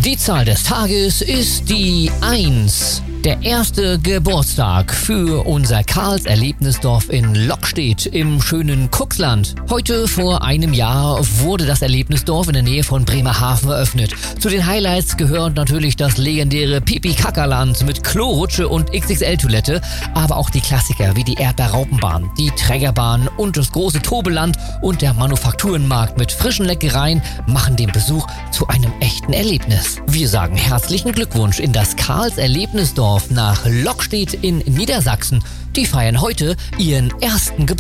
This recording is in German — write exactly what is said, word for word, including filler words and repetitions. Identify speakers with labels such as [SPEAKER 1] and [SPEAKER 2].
[SPEAKER 1] Die Zahl des Tages ist die eins. Der erste Geburtstag für unser Karls-Erlebnisdorf in Lockstedt im schönen Cuxland. Heute vor einem Jahr wurde das Erlebnisdorf in der Nähe von Bremerhaven eröffnet. Zu den Highlights gehört natürlich das legendäre Pipi-Kackerland mit Klorutsche und X X L-Toilette, aber auch die Klassiker wie die Erdbeerraupenbahn, die Trägerbahn und das große Tobeland und der Manufakturenmarkt mit frischen Leckereien machen den Besuch zu einem echten Erlebnis. Wir sagen herzlichen Glückwunsch in das Karls-Erlebnisdorf nach Lockstedt in Niedersachsen. Die feiern heute ihren ersten Geburtstag.